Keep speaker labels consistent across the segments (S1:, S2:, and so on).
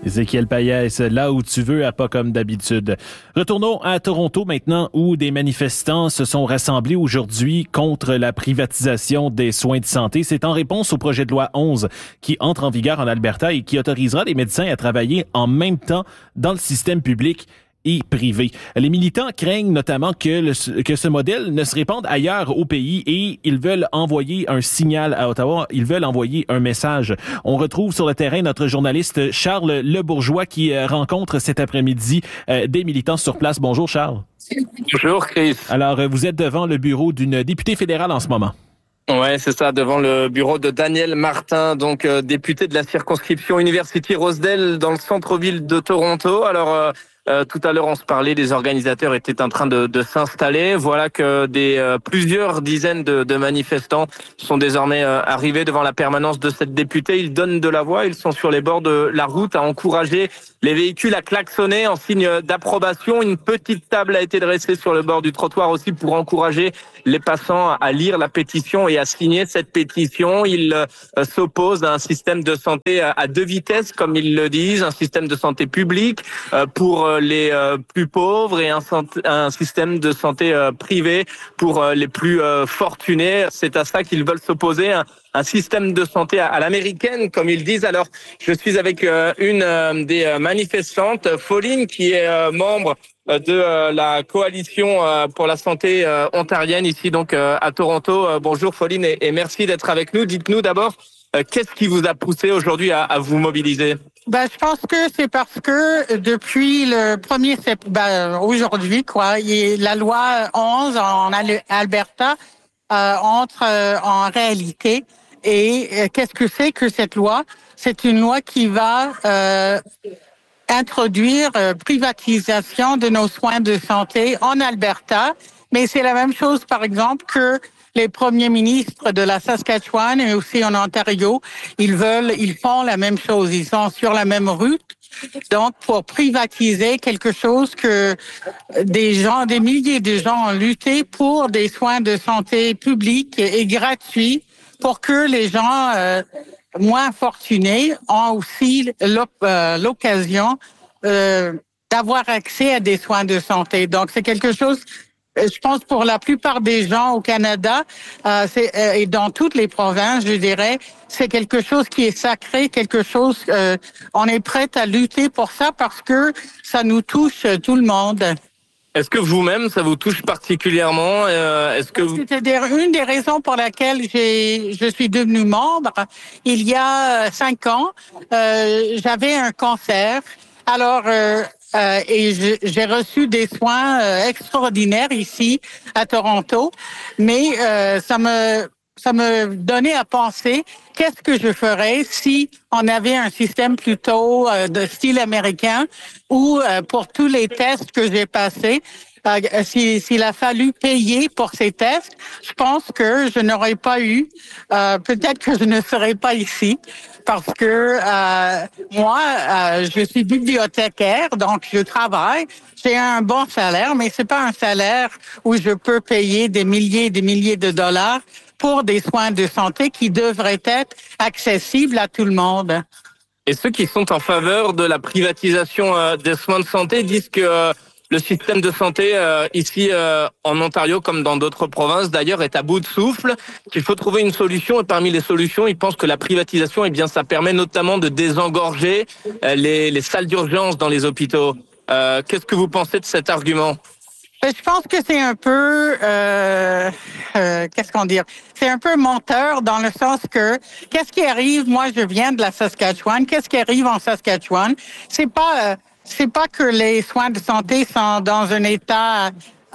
S1: Ézéchiel Payès, là où tu veux, à pas comme d'habitude. Retournons à Toronto maintenant, où des manifestants se sont rassemblés aujourd'hui contre la privatisation des soins de santé. C'est en réponse au projet de loi 11 qui entre en vigueur en Alberta et qui autorisera les médecins à travailler en même temps dans le système public et privé. Les militants craignent notamment que ce modèle ne se répande ailleurs au pays et ils veulent envoyer un signal à Ottawa, ils veulent envoyer un message. On retrouve sur le terrain notre journaliste Charles Lebourgeois qui rencontre cet après-midi des militants sur place. Bonjour Charles.
S2: Bonjour Chris.
S1: Alors, vous êtes devant le bureau d'une députée fédérale en ce moment.
S2: Ouais, c'est ça, devant le bureau de Daniel Martin, donc député de la circonscription University-Rosedale dans le centre-ville de Toronto. Alors, tout à l'heure, on se parlait, les organisateurs étaient en train de s'installer. Voilà que plusieurs dizaines de manifestants sont désormais arrivés devant la permanence de cette députée. Ils donnent de la voix, ils sont sur les bords de la route à encourager les véhicules à klaxonner en signe d'approbation. Une petite table a été dressée sur le bord du trottoir aussi pour encourager les passants à lire la pétition et à signer cette pétition. Ils s'opposent à un système de santé à deux vitesses, comme ils le disent, un système de santé publique pour les plus pauvres et un système de santé privé pour les plus fortunés. C'est à ça qu'ils veulent s'opposer, un système de santé à l'américaine, comme ils disent. Alors, je suis avec une des manifestantes, Pauline, qui est membre de la coalition pour la santé ontarienne ici donc à Toronto. Bonjour Pauline et merci d'être avec nous. Dites-nous d'abord, qu'est-ce qui vous a poussé aujourd'hui à vous mobiliser?
S3: Je pense que c'est parce que depuis le 1er septembre, aujourd'hui, la loi 11 en Alberta entre en réalité. Et qu'est-ce que c'est que cette loi? C'est une loi qui va introduire privatisation de nos soins de santé en Alberta. Mais c'est la même chose, par exemple, que les premiers ministres de la Saskatchewan et aussi en Ontario, ils font la même chose. Ils sont sur la même route. Donc, pour privatiser quelque chose que des milliers de gens ont lutté pour des soins de santé publics et gratuits pour que les gens moins fortunés ont aussi l'occasion d'avoir accès à des soins de santé. Donc, c'est quelque chose, je pense, pour la plupart des gens au Canada et dans toutes les provinces, je dirais, c'est quelque chose qui est sacré, quelque chose, on est prêt à lutter pour ça parce que ça nous touche tout le monde.
S2: Est-ce que vous-même, ça vous touche particulièrement?
S3: C'est-à-dire une des raisons pour laquelle je suis devenue membre. Il y a 5 ans, j'avais un cancer. Alors, et j'ai reçu des soins extraordinaires ici à Toronto, mais ça me donnait à penser qu'est-ce que je ferais si on avait un système plutôt de style américain où pour tous les tests que j'ai passés, s'il a fallu payer pour ces tests, je pense que je n'aurais pas eu, peut-être que je ne serais pas ici parce que moi, je suis bibliothécaire, donc je travaille, j'ai un bon salaire, mais c'est pas un salaire où je peux payer des milliers et des milliers de dollars pour des soins de santé qui devraient être accessibles à tout le monde.
S2: Et ceux qui sont en faveur de la privatisation des soins de santé disent que le système de santé ici en Ontario, comme dans d'autres provinces d'ailleurs, est à bout de souffle, qu'il faut trouver une solution. Et parmi les solutions, ils pensent que la privatisation, ça permet notamment de désengorger les salles d'urgence dans les hôpitaux. Qu'est-ce que vous pensez de cet argument?
S3: Je pense que c'est un peu, c'est un peu menteur dans le sens que, qu'est-ce qui arrive? Moi, je viens de la Saskatchewan. Qu'est-ce qui arrive en Saskatchewan? C'est pas que les soins de santé sont dans un état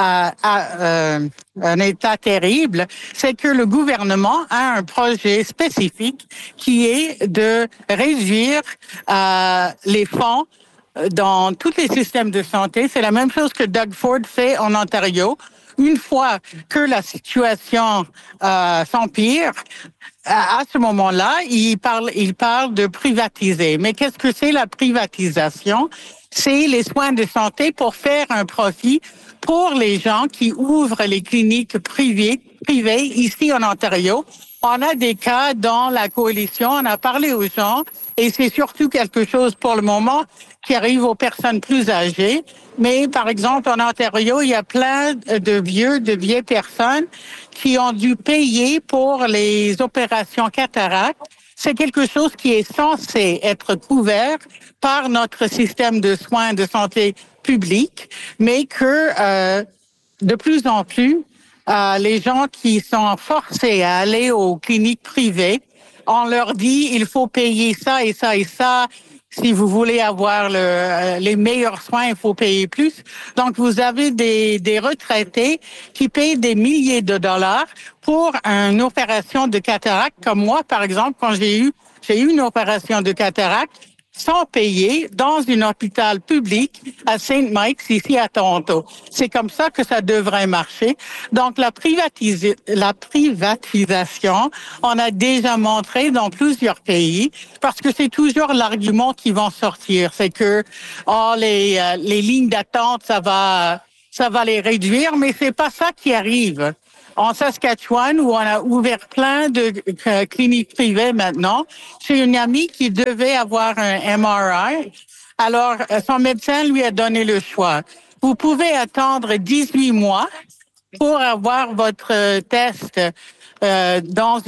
S3: terrible, c'est que le gouvernement a un projet spécifique qui est de réduire les fonds dans tous les systèmes de santé. C'est la même chose que Doug Ford fait en Ontario. Une fois que la situation s'empire, à ce moment-là, il parle de privatiser. Mais qu'est-ce que c'est la privatisation? C'est les soins de santé pour faire un profit pour les gens qui ouvrent les cliniques privées ici en Ontario On a des cas dans la coalition, on a parlé aux gens, et c'est surtout quelque chose pour le moment qui arrive aux personnes plus âgées. Mais par exemple, en Ontario, il y a plein de vieilles personnes qui ont dû payer pour les opérations cataractes. C'est quelque chose qui est censé être couvert par notre système de soins de santé publique, mais que de plus en plus, les gens qui sont forcés à aller aux cliniques privées, on leur dit il faut payer ça et ça et ça. Si vous voulez avoir les meilleurs soins, il faut payer plus. Donc, vous avez des retraités qui payent des milliers de dollars pour une opération de cataracte. Comme moi, par exemple, quand j'ai eu une opération de cataracte sans payer dans un hôpital public à St. Mike's, ici à Toronto. C'est comme ça que ça devrait marcher. Donc, la privatisation, on a déjà montré dans plusieurs pays, parce que c'est toujours l'argument qui va sortir. C'est que les lignes d'attente, ça va les réduire, mais c'est pas ça qui arrive. En Saskatchewan, où on a ouvert plein de cliniques privées maintenant, j'ai une amie qui devait avoir un MRI. Alors, son médecin lui a donné le choix. Vous pouvez attendre 18 mois pour avoir votre test dans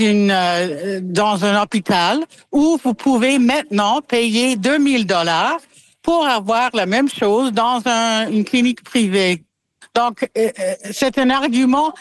S3: un hôpital, ou vous pouvez maintenant payer $2,000 pour avoir la même chose dans une clinique privée. Donc, c'est un argument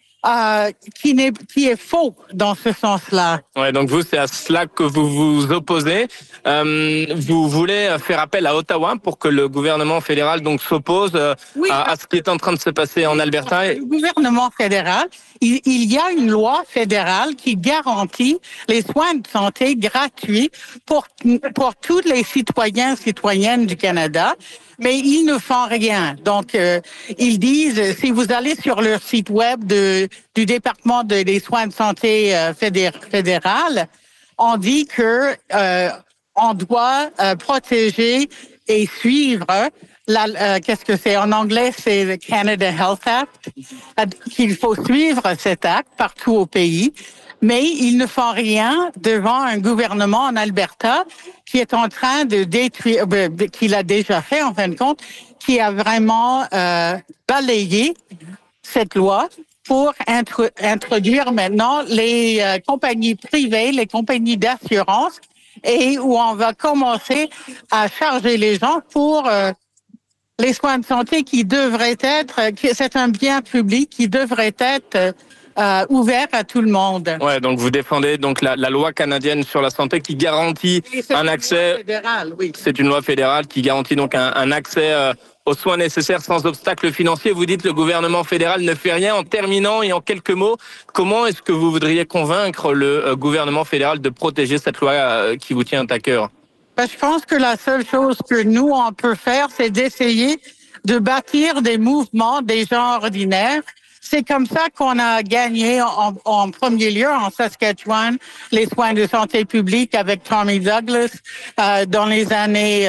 S3: qui est faux dans ce sens-là.
S2: Ouais, donc vous, c'est à cela que vous vous opposez. Vous voulez faire appel à Ottawa pour que le gouvernement fédéral donc s'oppose à ce qui est en train de se passer en Alberta.
S3: Le gouvernement fédéral, il y a une loi fédérale qui garantit les soins de santé gratuits pour tous les citoyennes du Canada. Mais ils ne font rien. Donc, ils disent, si vous allez sur leur site web du département des soins de santé fédéral, on dit que on doit protéger et suivre qu'est-ce que c'est? En anglais, c'est le Canada Health Act, qu'il faut suivre cet acte partout au pays. Mais ils ne font rien devant un gouvernement en Alberta qui est en train de détruire, qu'il a déjà fait en fin de compte, qui a vraiment balayé cette loi pour introduire maintenant les compagnies privées, les compagnies d'assurance, et où on va commencer à charger les gens pour les soins de santé qui devraient être, c'est un bien public qui devrait être ouvert à tout le monde.
S2: Ouais, donc vous défendez donc la loi canadienne sur la santé qui garantit un accès.
S3: Oui.
S2: C'est une loi fédérale qui garantit donc un accès aux soins nécessaires sans obstacle financier. Vous dites que le gouvernement fédéral ne fait rien. En terminant et en quelques mots, comment est-ce que vous voudriez convaincre le gouvernement fédéral de protéger cette loi qui vous tient à cœur?
S3: Je pense que la seule chose que nous, on peut faire, c'est d'essayer de bâtir des mouvements des gens ordinaires. C'est comme ça qu'on a gagné en premier lieu en Saskatchewan les soins de santé publique avec Tommy Douglas dans les années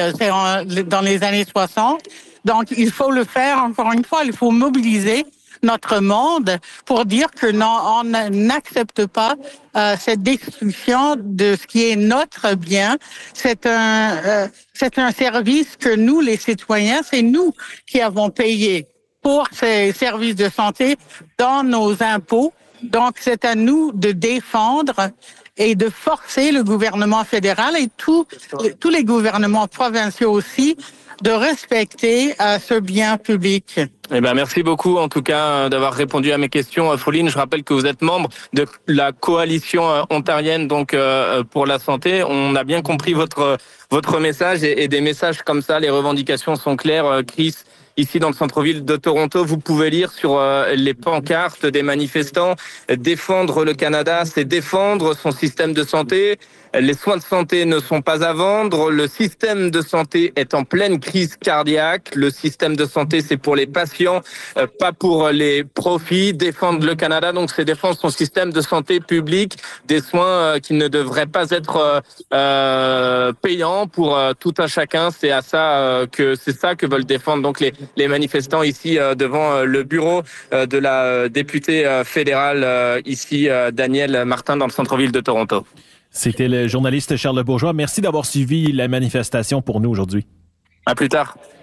S3: 60. Donc, il faut le faire encore une fois. Il faut mobiliser notre monde pour dire que non, on n'accepte pas cette destruction de ce qui est notre bien. C'est un service que nous, les citoyens, c'est nous qui avons payé pour ces services de santé dans nos impôts. Donc, c'est à nous de défendre et de forcer le gouvernement fédéral et tous les gouvernements provinciaux aussi de respecter ce bien public.
S2: Eh ben, merci beaucoup, en tout cas, d'avoir répondu à mes questions. Froline, je rappelle que vous êtes membre de la coalition ontarienne, donc, pour la santé. On a bien compris votre message et des messages comme ça. Les revendications sont claires. Chris, ici dans le centre-ville de Toronto, vous pouvez lire sur les pancartes des manifestants: défendre le Canada, c'est défendre son système de santé. Les soins de santé ne sont pas à vendre. Le système de santé est en pleine crise cardiaque. Le système de santé, c'est pour les patients, pas pour les profits. Défendre le Canada, donc c'est défendre son système de santé public, des soins qui ne devraient pas être payants pour tout un chacun. C'est ça que veulent défendre donc les manifestants ici devant le bureau de la députée fédérale ici, Danielle Martin, dans le centre-ville de Toronto.
S1: C'était le journaliste Charles Bourgeois. Merci d'avoir suivi la manifestation pour nous aujourd'hui.
S2: À plus tard.